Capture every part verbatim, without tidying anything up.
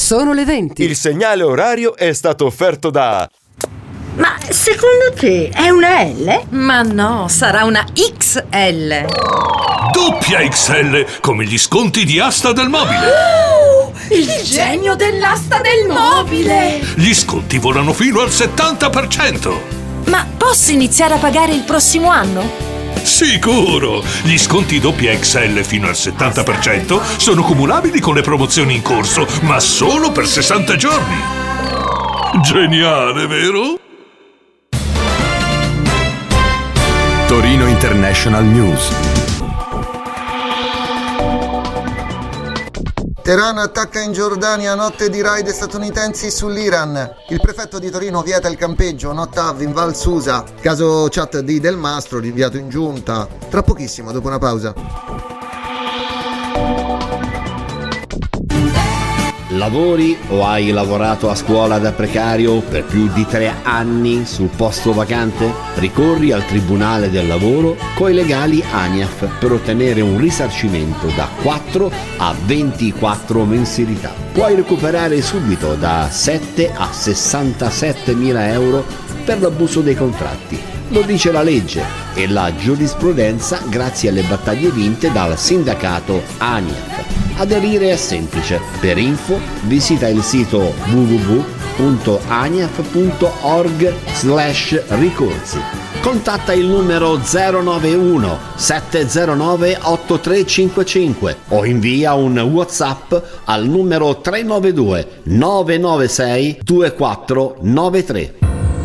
Sono le venti. Il segnale orario è stato offerto da... Ma secondo te è una L? Ma no, sarà una X L. Doppia X L, come gli sconti di Asta del Mobile. Oh, il genio dell'asta del mobile. Gli sconti volano fino al settanta per cento. Ma posso iniziare a pagare il prossimo anno? Sicuro! Gli sconti doppia X L fino al settanta per cento sono cumulabili con le promozioni in corso, ma solo per sessanta giorni. Geniale, vero? Torino International News. Teheran attacca in Giordania, notte di raid statunitensi sull'Iran. Il prefetto di Torino vieta il campeggio, no T A V in Val Susa. Caso chat di Del Mastro, rinviato in giunta. Tra pochissimo, dopo una pausa. Lavori o hai lavorato a scuola da precario per più di tre anni sul posto vacante? Ricorri al Tribunale del Lavoro coi legali ANIAF per ottenere un risarcimento da quattro a ventiquattro mensilità. Puoi recuperare subito da sette a sessantasettemila euro per l'abuso dei contratti. Lo dice la legge e la giurisprudenza grazie alle battaglie vinte dal sindacato ANIAF. Aderire è semplice. Per info visita il sito w w w punto aniaf punto org slash ricorsi. Contatta il numero zero nove uno sette zero nove otto tre cinque cinque o invia un WhatsApp al numero tre nove due nove nove sei due quattro nove tre.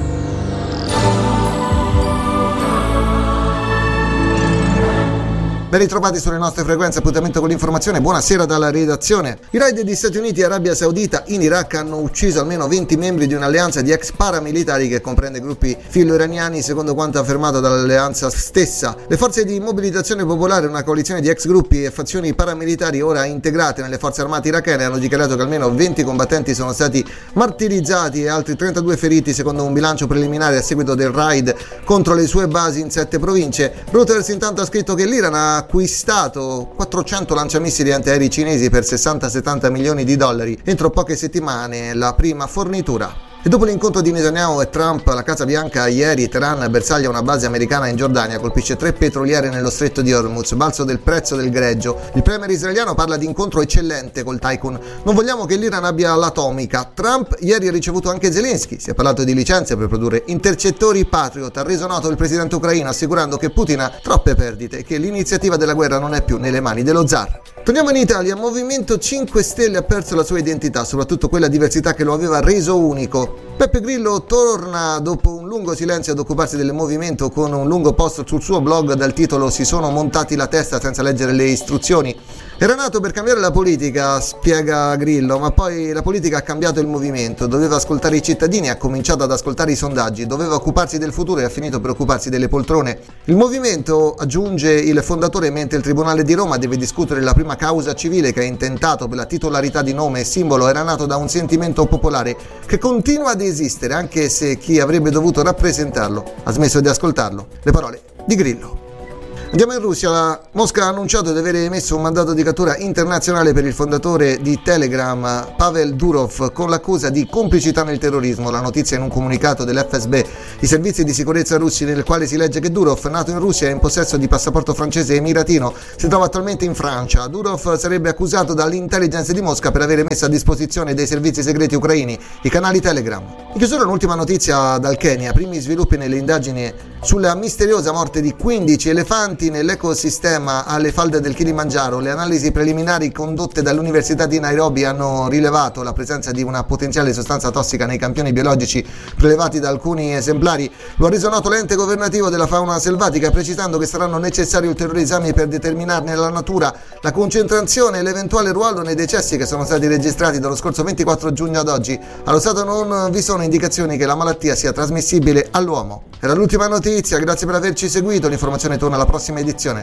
Ben ritrovati sulle nostre frequenze, appuntamento con l'informazione. Buonasera dalla redazione. I raid di Stati Uniti e Arabia Saudita in Iraq hanno ucciso almeno venti membri di un'alleanza di ex paramilitari che comprende gruppi filo-iraniani, secondo quanto affermato dall'alleanza stessa. Le forze di mobilitazione popolare, una coalizione di ex gruppi e fazioni paramilitari ora integrate nelle forze armate irachene, hanno dichiarato che almeno venti combattenti sono stati martirizzati e altri trentadue feriti, secondo un bilancio preliminare a seguito del raid contro le sue basi in sette province. Reuters intanto ha scritto che l'Iran ha acquistato quattrocento lanciamissili antiaerei cinesi per sessanta settanta milioni di dollari entro poche settimane, la prima fornitura. E dopo l'incontro di Netanyahu e Trump alla Casa Bianca ieri, Teheran bersaglia una base americana in Giordania, colpisce tre petroliere nello stretto di Hormuz, balzo del prezzo del greggio. Il premier israeliano parla di incontro eccellente col tycoon. Non vogliamo che l'Iran abbia l'atomica. Trump ieri ha ricevuto anche Zelensky, si è parlato di licenze per produrre intercettori Patriot, ha reso noto il presidente ucraino assicurando che Putin ha troppe perdite e che l'iniziativa della guerra non è più nelle mani dello zar. Torniamo in Italia. Movimento cinque Stelle ha perso la sua identità, soprattutto quella diversità che lo aveva reso unico. Beppe Grillo torna dopo un lungo silenzio ad occuparsi del movimento con un lungo post sul suo blog dal titolo "Si sono montati la testa senza leggere le istruzioni". Era nato per cambiare la politica, spiega Grillo, ma poi la politica ha cambiato il movimento, doveva ascoltare i cittadini, ha cominciato ad ascoltare i sondaggi, doveva occuparsi del futuro e ha finito per occuparsi delle poltrone. Il movimento, aggiunge il fondatore, mentre il Tribunale di Roma deve discutere la prima causa civile che ha intentato per la titolarità di nome e simbolo, era nato da un sentimento popolare che continua ad esistere anche se chi avrebbe dovuto rappresentarlo ha smesso di ascoltarlo. Le parole di Grillo. Andiamo in Russia. Mosca ha annunciato di aver emesso un mandato di cattura internazionale per il fondatore di Telegram, Pavel Durov, con l'accusa di complicità nel terrorismo. La notizia in un comunicato dell'F S B, i servizi di sicurezza russi, nel quale si legge che Durov, nato in Russia e in possesso di passaporto francese e emiratino, si trova attualmente in Francia. Durov sarebbe accusato dall'intelligence di Mosca per aver messo a disposizione dei servizi segreti ucraini i canali Telegram. In chiusura un'ultima notizia dal Kenya, primi sviluppi nelle indagini sulla misteriosa morte di quindici elefanti nell'ecosistema alle falde del Kilimangiaro. Le analisi preliminari condotte dall'Università di Nairobi hanno rilevato la presenza di una potenziale sostanza tossica nei campioni biologici prelevati da alcuni esemplari. Lo ha reso noto l'ente governativo della fauna selvatica, precisando che saranno necessari ulteriori esami per determinarne la natura, la concentrazione e l'eventuale ruolo nei decessi che sono stati registrati dallo scorso ventiquattro giugno ad oggi. Allo stato non vi sono indicazioni che la malattia sia trasmissibile all'uomo. Era l'ultima notizia, grazie per averci seguito, l'informazione torna alla prossima edizione.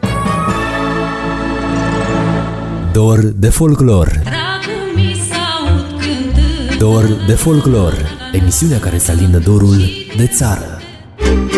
Dor de folclor. Dor de folclor, emisiunea care să alină dorul de țară.